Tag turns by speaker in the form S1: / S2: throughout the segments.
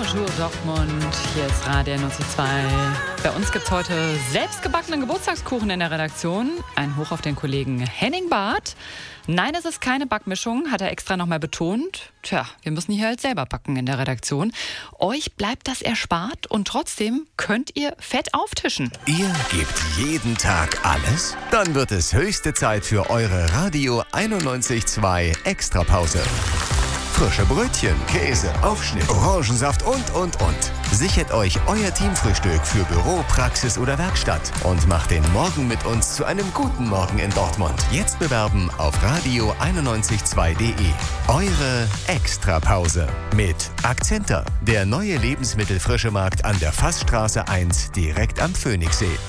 S1: Bonjour Dortmund, hier ist Radio 92. Bei uns gibt es heute selbstgebackenen Geburtstagskuchen in der Redaktion. Ein Hoch auf den Kollegen Henning Barth. Nein, es ist keine Backmischung, hat er extra nochmal betont. Tja, wir müssen hier halt selber backen in der Redaktion. Euch bleibt das erspart und trotzdem könnt ihr fett auftischen.
S2: Ihr gebt jeden Tag alles? Dann wird es höchste Zeit für eure Radio 91.2 Extrapause. Frische Brötchen, Käse, Aufschnitt, Orangensaft und. Sichert euch euer Teamfrühstück für Büro, Praxis oder Werkstatt und macht den Morgen mit uns zu einem guten Morgen in Dortmund. Jetzt bewerben auf radio992.de. Eure Extrapause mit Akzenta, der neue Lebensmittelfrischemarkt an der Fassstraße 1 direkt am Phoenixsee.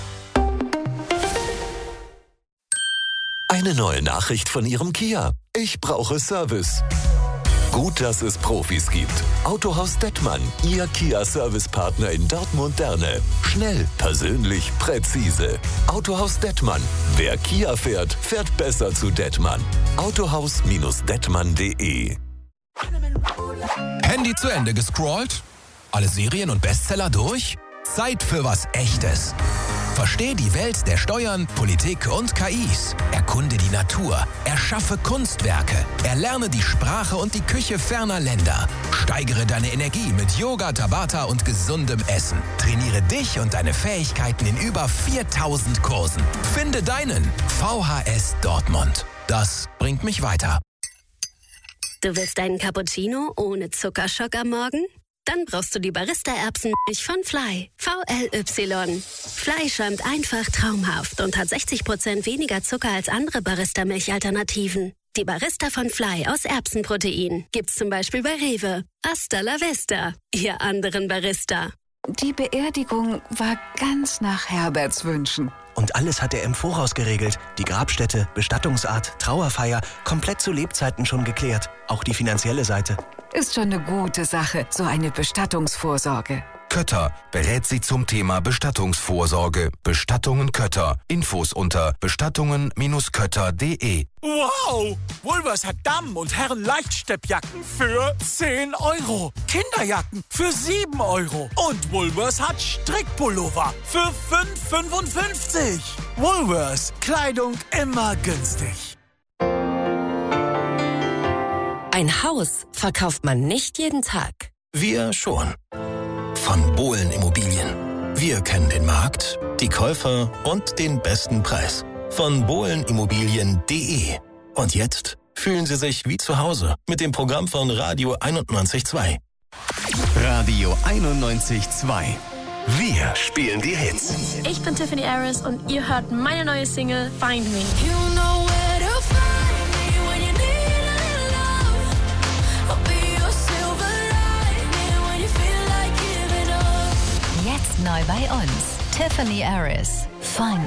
S3: Eine neue Nachricht von Ihrem Kia. Ich brauche Service. Gut, dass es Profis gibt. Autohaus Dettmann, Ihr Kia-Service-Partner in Dortmund-Derne. Schnell, persönlich, präzise. Autohaus Dettmann. Wer Kia fährt, fährt besser zu Dettmann. Autohaus-dettmann.de.
S4: Handy zu Ende gescrollt? Alle Serien und Bestseller durch? Zeit für was Echtes. Versteh die Welt der Steuern, Politik und KIs. Erkunde die Natur. Erschaffe Kunstwerke. Erlerne die Sprache und die Küche ferner Länder. Steigere deine Energie mit Yoga, Tabata und gesundem Essen. Trainiere dich und deine Fähigkeiten in über 4000 Kursen. Finde deinen VHS Dortmund. Das bringt mich weiter.
S5: Du willst einen Cappuccino ohne Zuckerschock am Morgen? Dann brauchst du die Barista-Erbsenmilch von Fly. VLY. Fly schäumt einfach traumhaft und hat 60% weniger Zucker als andere Barista-Milch-Alternativen. Die Barista von Fly aus Erbsenprotein gibt's zum Beispiel bei Rewe. Hasta la vista, ihr anderen Barista.
S6: Die Beerdigung war ganz nach Herberts Wünschen.
S7: Und alles hat er im Voraus geregelt. Die Grabstätte, Bestattungsart, Trauerfeier, komplett zu Lebzeiten schon geklärt. Auch die finanzielle Seite.
S6: Ist schon eine gute Sache, so eine Bestattungsvorsorge.
S4: Kötter berät Sie zum Thema Bestattungsvorsorge. Bestattungen Kötter. Infos unter bestattungen-kötter.de.
S8: Wow! Woolworths hat Damen- und Herren-Leichtsteppjacken für 10 €. Kinderjacken für 7 €. Und Woolworths hat Strickpullover für 5,55 €. Woolworths. Kleidung immer günstig.
S9: Ein Haus verkauft man nicht jeden Tag.
S7: Wir schon. Von Bohlen Immobilien. Wir kennen den Markt, die Käufer und den besten Preis. Von bohlenimmobilien.de. Und jetzt fühlen Sie sich wie zu Hause mit dem Programm von Radio 91.2.
S2: Radio 91.2. Wir spielen die Hits.
S10: Ich bin Tiffany Harris und ihr hört meine neue Single Find Me.
S11: Jetzt neu bei uns. Tiffany Harris. Find